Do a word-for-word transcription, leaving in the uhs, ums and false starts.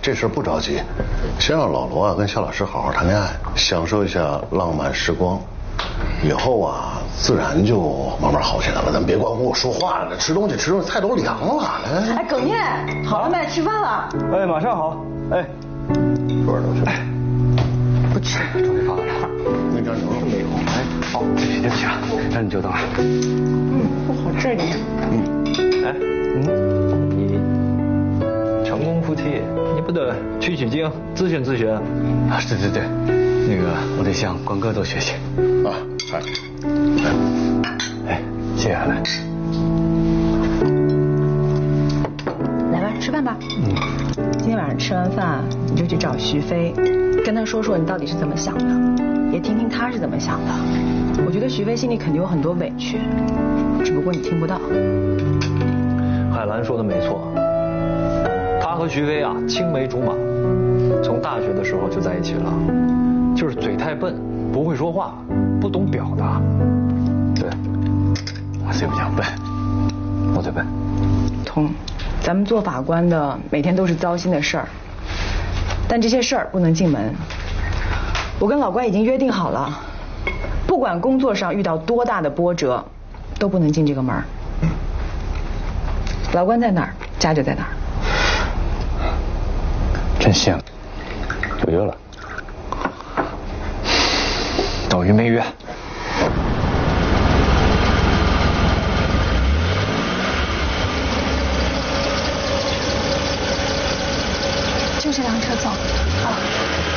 这事不着急，先让老罗啊跟肖老师好好谈恋爱，享受一下浪漫时光，以后啊自然就慢慢好起来了。咱别光跟我说话了，吃东西吃东西，菜都凉了。来， 哎，耿燕，好了没？吃饭了。 哎，马上好。哎， 桌上都去。 不吃，终于发完了。 那点牛肉没有。 哎，好，对不起对不起啊，那你久等了。 嗯，不好这里。 嗯，哎，嗯，你成功夫妻，你不得取取经，咨询咨询啊？对对对，那个我得向关哥多学习。 啊，嗨， 哎，谢谢海兰。 来吧，吃饭吧。 嗯。 今天晚上吃完饭，你就去找徐飞，跟他说说你到底是怎么想的，也听听他是怎么想的。我觉得徐飞心里肯定有很多委屈，只不过你听不到。 海兰说的没错，他和徐飞啊青梅竹马，从大学的时候就在一起了，就是嘴太笨，不会说话，不懂表达。对，我最不讲笨，我最笨。 通，咱们做法官的每天都是糟心的事儿，但这些事儿不能进门。我跟老关已经约定好了，不管工作上遇到多大的波折，都不能进这个门。老关在哪儿，家就在哪儿。 真行，有约了。等于没约。 就这辆车走。好。